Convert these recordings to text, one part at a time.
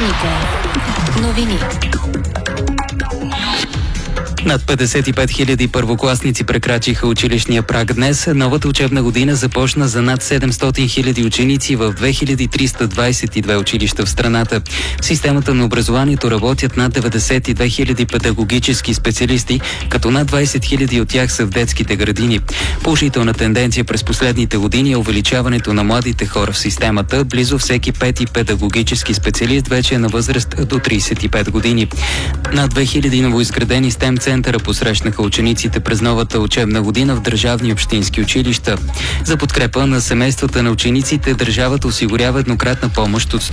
Вероника. Новини. Над 55 000 първокласници прекрачиха училищния праг днес. Новата учебна година започна за над 700 000 ученици в 2322 училища в страната. В системата на образованието работят над 92 000 педагогически специалисти, като над 20 000 от тях са в детските градини. Положителна тенденция през последните години е увеличаването на младите хора в системата. Близо всеки пети педагогически специалист вече е на възраст до 35 години. Над 2000 новоизградени STEM центъра посрещнаха учениците през новата учебна година в държавни и общински училища. За подкрепа на семействата на учениците държавата осигурява еднократна помощ от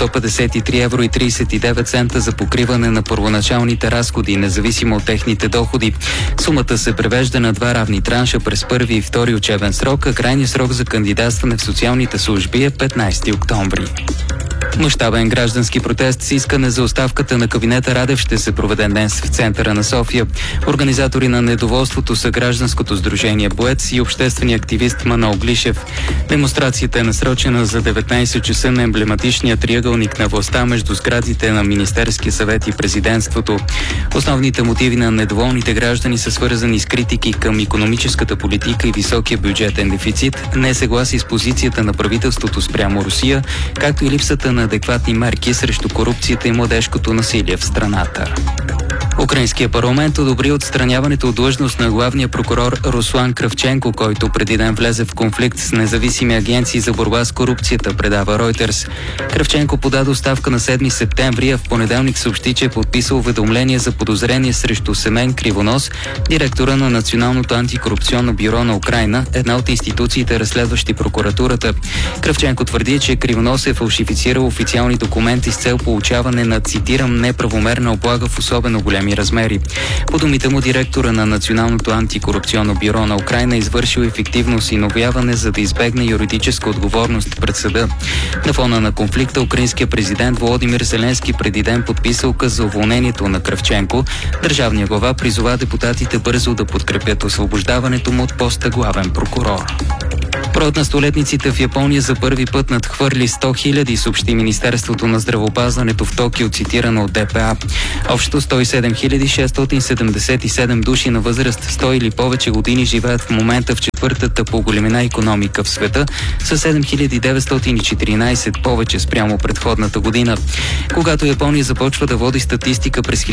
153,39 евро за покриване на първоначалните разходи, независимо от техните доходи. Сумата се превежда на два равни транша през първи и втори учебен срок, а крайният срок за кандидатстване в социалните служби е 15 октомври. Мащабен граждански протест с искане за оставката на кабинета Радев ще се проведе днес в центъра на София. Организатори на недоволството са гражданското сдружение Боец и обществения активист Манол Глишев. Демонстрацията е насрочена за 19 часа на емблематичния триъгълник на властта между сградите на Министерския съвет и президентството. Основните мотиви на недоволните граждани са свързани с критики към икономическата политика и високия бюджетен дефицит, несъгласие с позицията на правителството спрямо Русия, както и липсата на адекватни мерки срещу корупцията и младежкото насилие в страната. Украинският парламент одобри отстраняването от длъжност на главния прокурор Руслан Кравченко, който преди ден влезе в конфликт с независими агенции за борба с корупцията, предава Reuters. Кравченко подаде оставка на 7 септември, а в понеделник съобщи, че е подписал уведомление за подозрение срещу Семен Кривонос, директора на Националното антикорупционно бюро на Украйна, една от институциите, разследващи прокуратурата. Кравченко твърди, че Кривонос е фалшифицирал официални документи с цел получаване на, цитирам, неправомерна облага в особено големи размери. По думите му, директора на Националното антикорупционно бюро на Украйна извършил ефективно осиновяване, за да избегне юридическа отговорност пред съда. На фона на конфликта украинският президент Володимир Зеленски преди ден подписа указ за уволнението на Кравченко. Държавният глава призова депутатите бързо да подкрепят освобождаването му от поста главен прокурор. Броят на столетниците в Япония за първи път надхвърли 100 000, съобщи Министерството на здравеопазването в Токио, цитирано от ДПА. Общо 107 677 души на възраст 100 или повече години живеят в момента в четвъртата по големина икономика в света, с 7914 повече спрямо предходната година. Когато Япония започва да води статистика през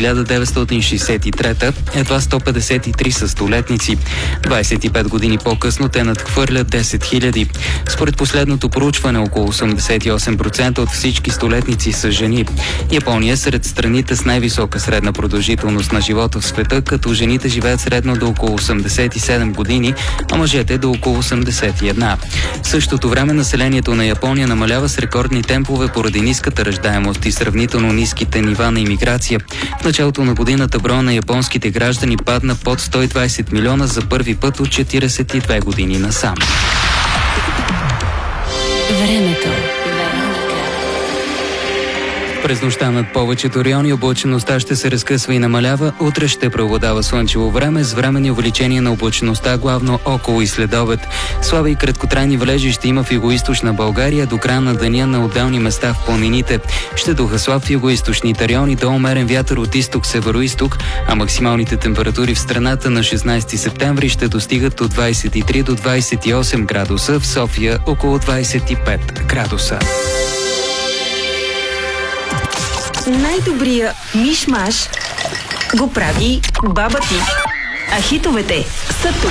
1963, едва 153 са столетници. 25 години по-късно те надхвърлят 10 000. Според последното проучване, около 88% от всички столетници са жени. Япония е сред страните с най-висока средна продължителност на живота в света, като жените живеят средно до около 87 години, а мъжете до около 81. В същото време населението на Япония намалява с рекордни темпове поради ниската раждаемост и сравнително ниските нива на имиграция. В началото на годината броя на японските граждани падна под 120 милиона за първи път от 42 години насам. Времето. През нощта над повечето райони облачеността ще се разкъсва и намалява. Утре ще преобладава слънчево време с временни увеличения на облачеността, главно около и следобед. Слаби и краткотрайни валежи ще има в югоизточна България до края на деня на отделни места в планините. Ще духа слаб в югоизточните райони до умерен вятър от изток-североизток, а максималните температури в страната на 16 септември ще достигат от 23 до 28 градуса, в София около 25 градуса. Най-добрия миш-маш го прави баба ти. А хитовете са тук.